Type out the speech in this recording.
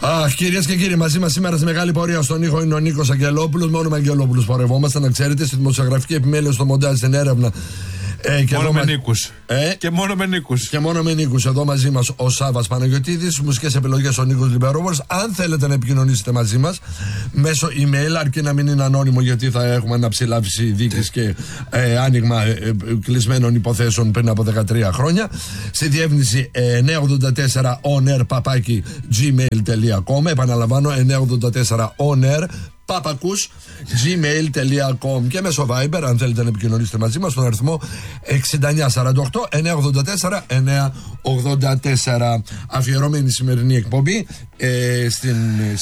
Κυρίες και κύριοι, μαζί μας σήμερα στη μεγάλη πορεία στον ήχο είναι ο Νίκος Αγγελόπουλος. Μόνο με Αγγελόπουλους πορευόμαστε, να ξέρετε, στη δημοσιογραφική επιμέλεια, στο μοντάζ, στην έρευνα. Μόνο με νίκους. Και μόνο με νίκους. Εδώ μαζί μας ο Σάββας Παναγιωτίδης, μουσικές επιλογές ο Νίκος Λιμπερόβολος. Αν θέλετε να επικοινωνήσετε μαζί μας μέσω email, αρκεί να μην είναι ανώνυμο, γιατί θα έχουμε αναψηλάφιση δίκης και άνοιγμα κλεισμένων υποθέσεων πριν από 13 χρόνια. Στη διεύθυνση 984 onair@gmail.com. Επαναλαμβάνω, 984 onair gmail.com και μέσω Viber, αν θέλετε να επικοινωνήσετε μαζί μας, στον αριθμό 6948 984 984. Αφιερώμενη σημερινή εκπομπή στην